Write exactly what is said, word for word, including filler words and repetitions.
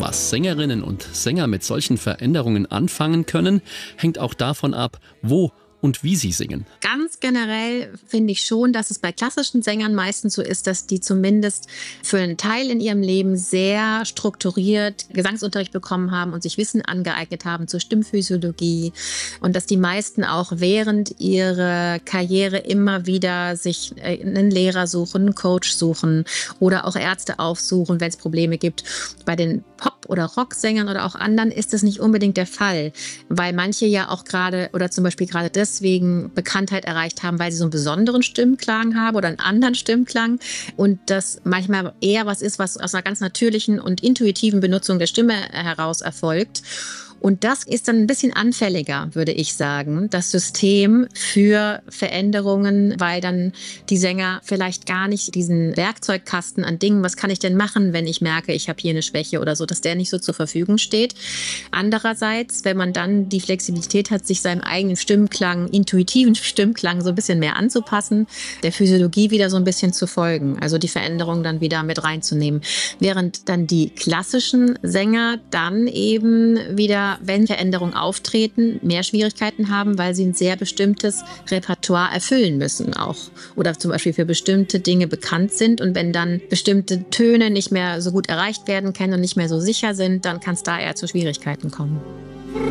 Was Sängerinnen und Sänger mit solchen Veränderungen anfangen können, hängt auch davon ab, wo und wie sie singen. Ganz generell finde ich schon, dass es bei klassischen Sängern meistens so ist, dass die zumindest für einen Teil in ihrem Leben sehr strukturiert Gesangsunterricht bekommen haben und sich Wissen angeeignet haben zur Stimmphysiologie und dass die meisten auch während ihrer Karriere immer wieder sich einen Lehrer suchen, einen Coach suchen oder auch Ärzte aufsuchen, wenn es Probleme gibt. Bei den Pop- oder Rocksängern oder auch anderen ist das nicht unbedingt der Fall, weil manche ja auch gerade oder zum Beispiel gerade das deswegen Bekanntheit erreicht haben, weil sie so einen besonderen Stimmklang haben oder einen anderen Stimmklang und das manchmal eher was ist, was aus einer ganz natürlichen und intuitiven Benutzung der Stimme heraus erfolgt. Und das ist dann ein bisschen anfälliger, würde ich sagen, das System für Veränderungen, weil dann die Sänger vielleicht gar nicht diesen Werkzeugkasten an Dingen, was kann ich denn machen, wenn ich merke, ich habe hier eine Schwäche oder so, dass der nicht so zur Verfügung steht. Andererseits, wenn man dann die Flexibilität hat, sich seinem eigenen Stimmklang, intuitiven Stimmklang so ein bisschen mehr anzupassen, der Physiologie wieder so ein bisschen zu folgen, also die Veränderung dann wieder mit reinzunehmen. Während dann die klassischen Sänger dann eben wieder, wenn Veränderungen auftreten, mehr Schwierigkeiten haben, weil sie ein sehr bestimmtes Repertoire erfüllen müssen auch. Oder zum Beispiel für bestimmte Dinge bekannt sind. Und wenn dann bestimmte Töne nicht mehr so gut erreicht werden können und nicht mehr so sicher sind, dann kann es da eher zu Schwierigkeiten kommen.